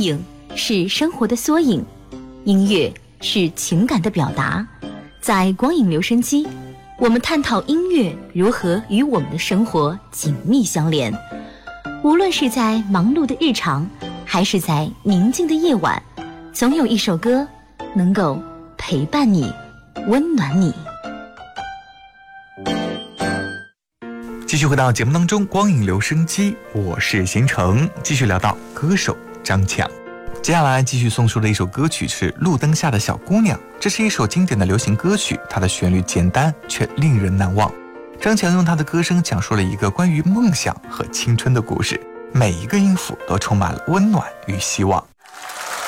影是生活的缩影，音乐是情感的表达。在光影留声机，我们探讨音乐如何与我们的生活紧密相连。无论是在忙碌的日常，还是在宁静的夜晚，总有一首歌能够陪伴你，温暖你。 继续回到节目当中，光影留声机，我是邢成，继续聊到歌手张强。接下来继续送出的一首歌曲是《路灯下的小姑娘》，这是一首经典的流行歌曲，它的旋律简单却令人难忘。张强用他的歌声讲述了一个关于梦想和青春的故事，每一个音符都充满了温暖与希望。